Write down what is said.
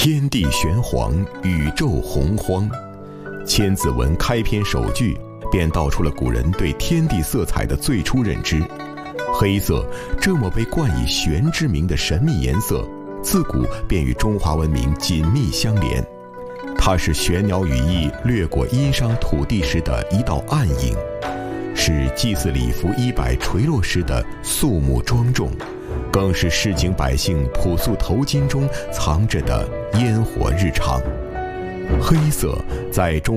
天地玄黄，宇宙洪荒。千字文开篇首句便道出了古人对天地色彩的最初认知。黑色这么被冠以玄之名的神秘颜色，自古便与中华文明紧密相连。它是玄鸟羽翼掠过殷商土地时的一道暗影，是祭祀礼服衣摆垂落时的肃穆庄重，更是市井百姓朴素头巾中藏着的烟火日常。黑色在中